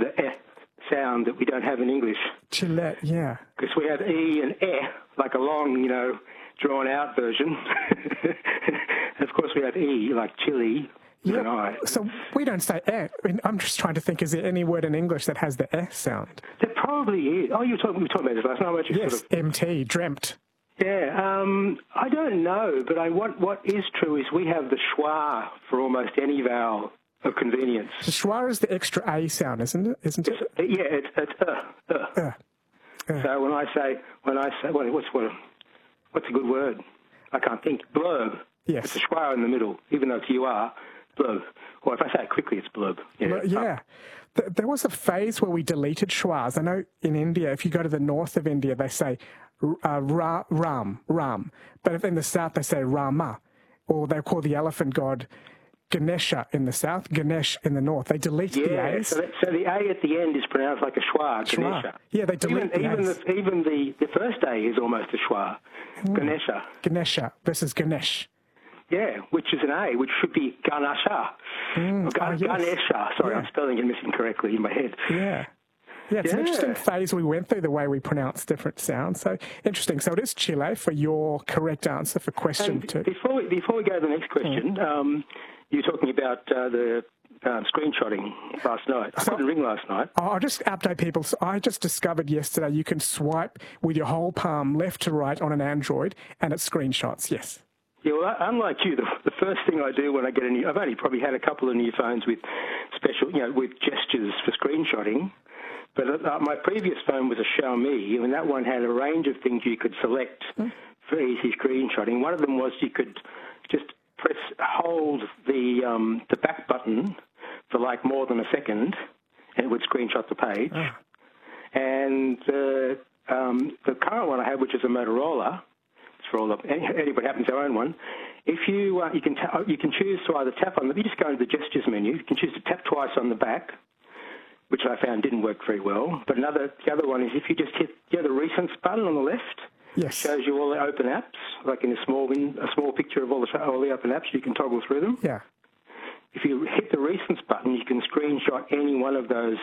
the sound that we don't have in English. Chile, yeah. Because we have E and like a long, drawn-out version. And of course, we have E, like chili, with an I. So we don't say I mean, I'm just trying to think, is there any word in English that has the sound? There probably is. Oh, we were talking about this last night. Yes, MT, dreamt. Yeah, I don't know, but what is true is we have the schwa for almost any vowel of convenience. The schwa is the extra A sound, isn't it? Yeah, it's So when I say, what's a good word? I can't think. Blurb. Yes. It's a schwa in the middle, even though it's UR, blurb. Or if I say it quickly, it's blurb. Yeah. There was a phase where we deleted schwas. I know in India, if you go to the north of India, they say Ram. But if in the south, they say Rama. Or they call the elephant god Ganesha in the south, Ganesh in the north. They deleted the A's. So the A at the end is pronounced like a schwa, Ganesha. Yeah, they delete the A's. Even the first A is almost a schwa, Ganesha. Ganesha versus Ganesh. Yeah, which is an A, which should be Ganesha. Ganesha. Sorry, I'm spelling it incorrectly in my head. Yeah. Yeah, it's an interesting phase we went through, the way we pronounce different sounds. So interesting. So it is Chile for your correct answer for question 2. Before we go to the next question, you were talking about the screenshotting last night. I couldn't ring last night. I'll just update people. So I just discovered yesterday you can swipe with your whole palm left to right on an Android and it screenshots, yes. Yeah, well, unlike you, the first thing I do when I get I've only probably had a couple of new phones with special, with gestures for screenshotting. But my previous phone was a Xiaomi, and that one had a range of things you could select for easy screenshotting. One of them was you could just hold the back button for like more than a second, and it would screenshot the page. Oh. And the current one I have, which is a Motorola, it's for anybody happens to own one. If you you can choose to either tap on you just go into the gestures menu. You can choose to tap twice on the back, which I found didn't work very well. But the other one is if you just hit the recents button on the left. Yes. Shows you all the open apps, like in a small picture of all the open apps. You can toggle through them. Yeah. If you hit the recents button, you can screenshot any one of those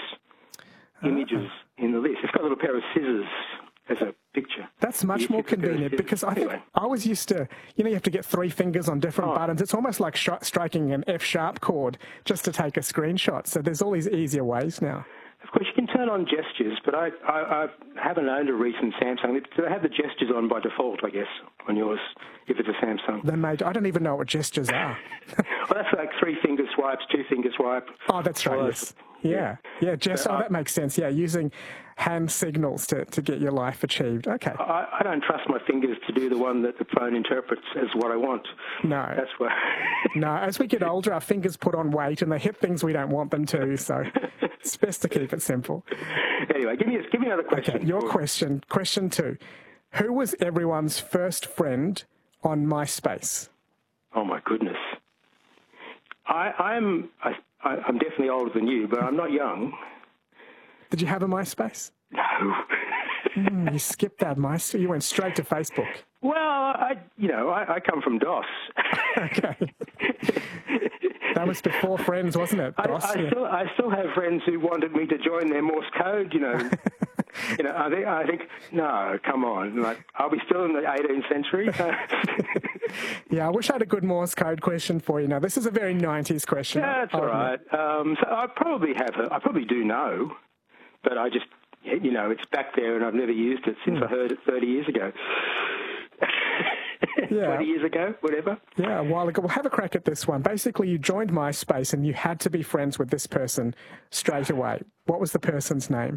images in the list. It's got a little pair of scissors as a picture. That's much more convenient because I think I was used to, you have to get 3 fingers on different buttons. It's almost like striking an F-sharp chord just to take a screenshot. So there's all these easier ways now. Of course, you can turn on gestures, but I haven't owned a recent Samsung. Do they have the gestures on by default, I guess, on yours, if it's a Samsung? I don't even know what gestures are. Well, that's like 3-finger swipes, 2-finger swipe. Oh, that's right, yes. Yeah, that makes sense. Yeah, using hand signals to get your life achieved. Okay. I don't trust my fingers to do the one that the phone interprets as what I want. No. That's why. No, as we get older, our fingers put on weight and they hit things we don't want them to, so it's best to keep it simple. Anyway, give me another question. Okay, your question. Question 2. Who was everyone's first friend on MySpace? Oh, my goodness. I'm definitely older than you, but I'm not young. Did you have a MySpace? No. You skipped that MySpace. You went straight to Facebook. Well, I come from DOS. Okay. That was before Friends, wasn't it? DOS, I still have friends who wanted me to join their Morse code, I think, no, come on. Like, are we still in the 18th century? Yeah, I wish I had a good Morse code question for you. Now, this is a very 90s question. Yeah, that's all right. So I probably do know, but I just, it's back there and I've never used it since I heard it 30 years ago. 20 years ago, whatever. Yeah, a while ago. We'll have a crack at this one. Basically, you joined MySpace and you had to be friends with this person straight away. What was the person's name?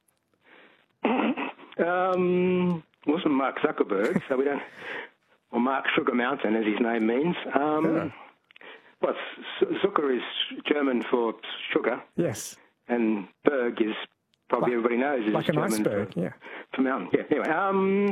It wasn't Mark Zuckerberg, so we don't... Or Mark Sugar Mountain, as his name means. Well, Zucker is German for sugar. Yes. And Berg is, probably everybody knows, is like an German iceberg, for mountain. Yeah, anyway.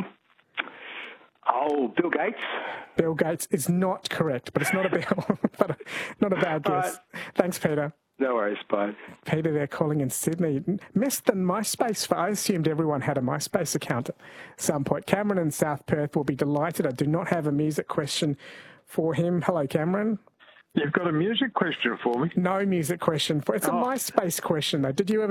Bill Gates. Bill Gates is not correct, but it's not a bad guess. Right. Thanks, Peter. No worries, bye. Peter, they're calling in Sydney. Missed the MySpace. I assumed everyone had a MySpace account at some point. Cameron in South Perth will be delighted. I do not have a music question for him. Hello, Cameron. You've got a music question for me? No music question. It's a MySpace question, though. Did you ever